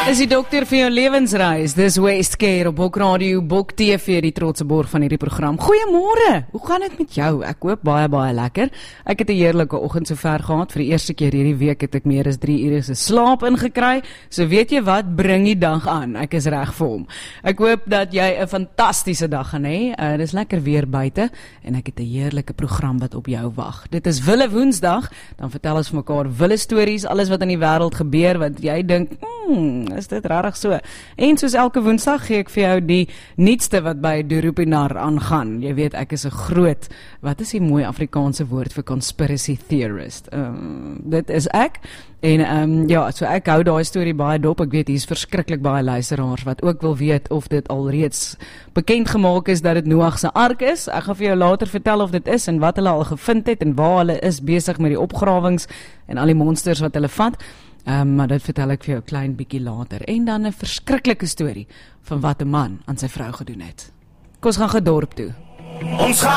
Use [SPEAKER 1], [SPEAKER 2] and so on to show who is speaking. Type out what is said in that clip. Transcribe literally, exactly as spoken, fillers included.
[SPEAKER 1] Is die dokter vir jou lewensreis, dis Westcare op Bok Radio, Bok T V, die trotse borg van hierdie program. Goeiemôre, hoe gaan dit met jou? Ek hoop baie, baie lekker. Ek het 'n heerlike oggend so ver gehad, vir die eerste keer hierdie week het ek meer as drie ure se slaap ingekry, so weet jy wat, bring die dag aan, ek is reg vir hom. Ek hoop dat jy 'n fantastiese dag gaan hê, uh, dis lekker weer buite, en ek het 'n heerlike program wat op jou wag. Dit is Wille Woensdag, dan vertel ons vir mekaar wille stories, alles wat in die wêreld gebeur, wat jy dink, hmm, is dit rarig so. En soos elke Woensdag gee ek vir jou die nuutste wat by Doroepinar aangaan. Jy weet, ek is 'n groot, wat is die mooi Afrikaanse woord vir conspiracy theorist? Um, dit is ek. En um, ja, so ek hou daai storie baie dop. Ek weet, hier is verskriklik baie luisteraars wat ook wil weet of dit alreeds bekend gemaak is dat dit Noag se ark is. Ek gaan vir jou later vertel of dit is en wat hulle al gevind het en waar hulle is besig met die opgrawings en al die monsters wat hulle vat. Um, maar dit vertel ek vir jou 'n klein bietjie later. En dan 'n verskriklike storie van wat 'n man aan sy vrou gedoen het. Kom ons gaan gedorp toe. Ons